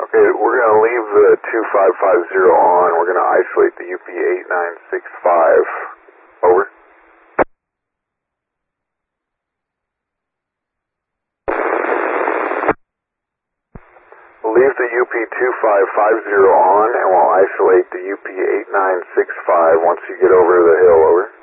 Okay, we're going to leave the 2550 on. We're going to isolate the UP8965. Over. We'll leave the UP2550 on, and we'll isolate the UP8965 once you get over the hill. Over.